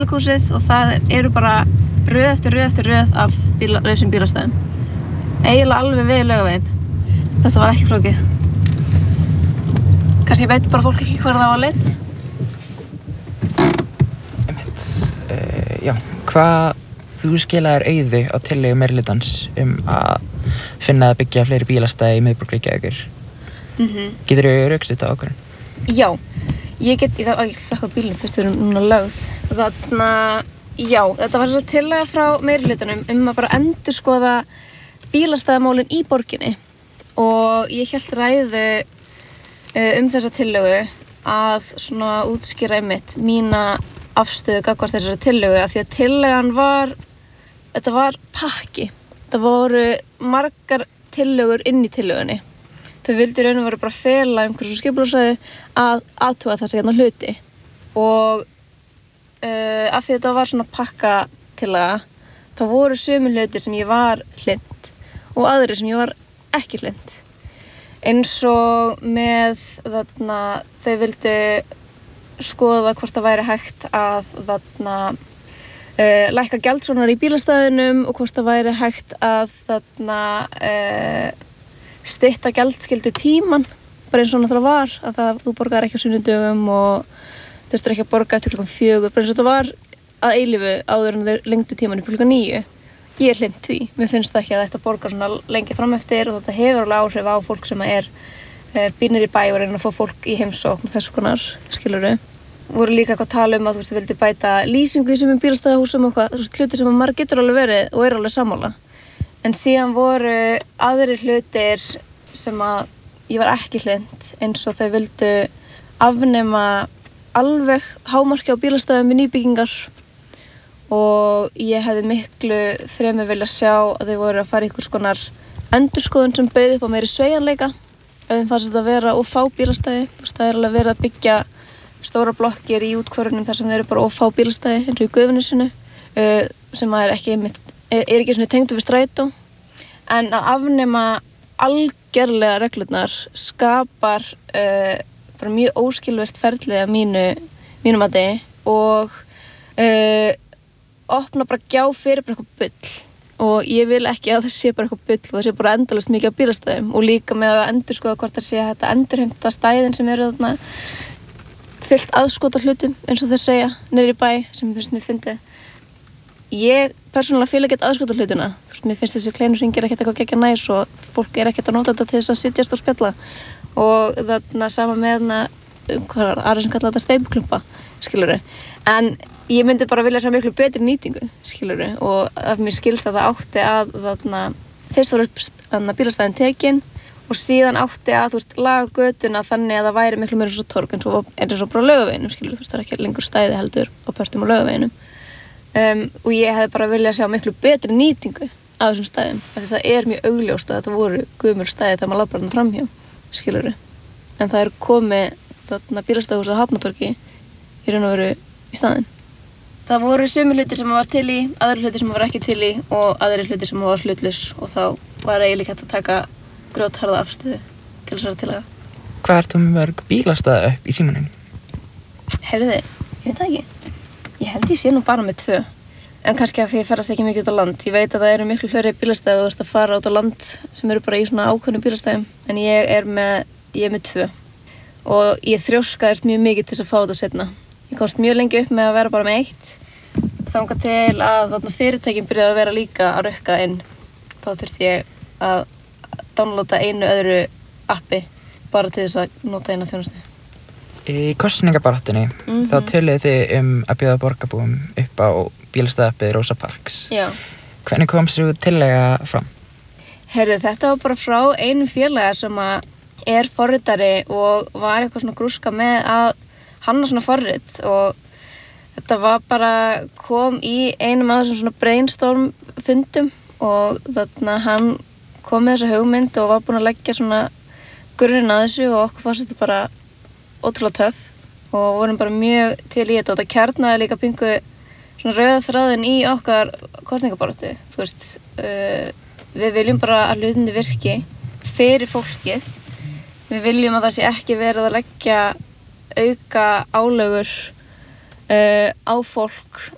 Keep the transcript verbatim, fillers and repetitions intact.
Borgarleikhúsið og það eru bara röð eftir röð eftir röð af bíla, lausum bílastæðum. Eiginlega alveg við Laugaveginn. Þetta var ekki flókið. Kannski veit bara fólk ekki hvar það á að leita. Einmitt. Uh, já, hvað þú skilaðir auðu á tillögu meirihlutans um að finna að byggja fleiri bílastæði í miðborg Reykjavíkur. Mm-hmm. Geturðu rökstutt á ákvörðun? Já, ég get, ég þarf að slökkva bílnum fyrst við erum núna lögð. Þarna, já, þetta var svo tillaga frá meirihlutanum um að bara endurskoða bílastæðamálin í borginni og ég hélt ræðu uh, um þessa tillögu að svona útskýra einmitt mína afstöðu gagnvart þessari tillögu af því að tillagan var, þetta var pakki. Það voru margar tillögur inn í tillögunni. Þau vildu raun og veru bara fela einhversu skipulagssvæði að athuga þessa hérna hluti og uh, af því að þetta var svona pakkatillaga þá voru sömu hluti sem ég var hlynnt og aðrir sem ég var ekki hlynnt. Eins og með þarna, þau vildu skoða hvort það væri hægt að þarna uh, lækka gjaldsonar í bílastæðinum og hvort það væri hægt að þarna uh, stytta gjaldskyldu tíman bara eins og náttúrulega var að það, þú borgaðir ekki á sunnudögum og þurftir ekki að borga eftir klukkan fjögur bara eins og þetta var að eilífu áður en þeir lengdu tíman upp klukkan níu. Ég er hlynnt því. Mér finnst það ekki að þetta borga svona lengi fram eftir og þetta hefur alveg áhrif á fólk sem er e, býrnir í bæ og reyna að fá fólk í heimsókn og þessu konar, skilurðu. Voru líka eitthvað að tala um að þú veist, þau vildi bæta lýsingu í sumum bílastæðahúsum og eitthvað, þú veist, hluti sem að maður getur alveg verið og er alveg sammála. En síðan voru aðrir hlutir sem að ég var ekki hlynnt eins og þau vildu afnema alveg hámarki á bílastæðum við nýbyggingar og ég hefði miklu fremur vilja sjá að þau voru að fara í einhvers konar endurskoðun sem bauð upp á meiri sveigjanleika ef þeim fannst þetta að vera of fá bílastæði. Það er alveg verið að byggja stóra blokkir í útkvörunum þar sem þeir eru bara of fá bílastæði eins og í Gufunesinu sem er ekki, er ekki svona tengdu við strætó en að afnema algjörlega reglurnar skapar uh, bara mjög óskilvirkt ferli af mínu, mínu mati og uh, opna bara gjá fyrir bara eitthvað bull og ég vil ekki að það sé bara eitthvað bull og það sé bara endalaust mikið á bílastæðum og líka með að endurskoða hvort það sé hægt að endurheimta stæðin sem eru þarna fyllt aðskota hlutum eins og þeir segja niður í bæ sem finnst mér fyndið. Ég persónulega fíla ekkert aðskota hlutina. Þú veist, mér finnst þessi kleinu hringir ekkert eitthvað geggja næs og fólk er ekkert að nota þetta til þess að sitjast og spjalla og þarna sama með þarna hvað er aðra sem kalla þetta steypuklumpa, skilurðu. En ég myndi bara vilja sjá miklu betri nýtingu, skilurðu, og af mér skilst að það átti að þarna fyrst voru þarna bílastæðin tekin og síðan átti að, þú veist, laga götuna þannig að það væri miklu meira svo torg eins og er eins og bara á Laugaveginum, skilurðu, þú veist, það er ekki lengur stæði heldur á pörtum á Laugaveginum. Um, og ég hefði bara viljað sjá miklu betri nýtingu af þessum stæðum af því það er mjög augljóst að þetta voru gömul stæði þegar maður labbar þarna framhjá, skilurðu. En það er komið þarna bílastæðahús að Hafnatorgi í raun og veru í staðinn. Það voru sumir hlutir sem maður var til í, aðrir hlutir sem maður var ekki til í og aðrir hlutir sem maður var hlutlaus og þá var eiginlega hægt að taka grjótharða afstöðu til þessara tillaga. Hvað ert þú með mörg bílastæði upp í símanum? Heyrðu þið, ég veit það ekki. Ég held ég sé nú bara með tvö, en kannski af því ég ferðast ekki mikið út á land. Ég veit að það eru miklu fleiri bílastæði og þú ert að fara út á land sem eru bara í svona ákveðnum bílastæðum, en ég er með, ég er með tvö. Og ég þrjóskaðist mjög mikið til þess að fá þetta seinna. Ég komst mjög lengi upp með að vera bara með eitt, þangað til að þarna fyrirtækin byrjaði að vera líka að rukka inn. Þá þurfti ég að downloada einu öðru appi bara til þess að nota eina þjónustu. Í kosningabaráttunni mm-hmm. þá töluðu þið um að bjóða borgarbúum upp á bílastæðappið Rosa Parks. Já. Hvernig kom þessu tillaga fram? Heyrðu, þetta var bara frá einum félaga sem að er forritari og var eitthvað svona grúska með að hanna svona forrit og þetta var bara kom í einum af þessum svona brainstorm fundum og þarna hann kom með þessa hugmynd og var búinn að leggja svona grunninn að þessu og okkur fannst þetta bara ótrúlega töff og vorum bara mjög til í þetta og þetta kjarnaði líka pingu svona rauða þráðinn í okkar kosningabaráttu. Þú veist, uh, við viljum bara að hlutinni virki fyrir fólkið. Við viljum að það sé ekki verið að leggja auka álögur uh, á fólk